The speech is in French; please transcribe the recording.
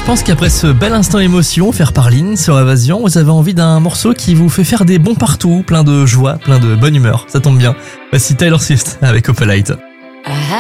je pense qu'après ce bel instant émotion offert par Lynn sur Évasion, vous avez envie d'un morceau qui vous fait faire des bonds partout, plein de joie, plein de bonne humeur. Ça tombe bien. Voici Taylor Swift avec Opalite.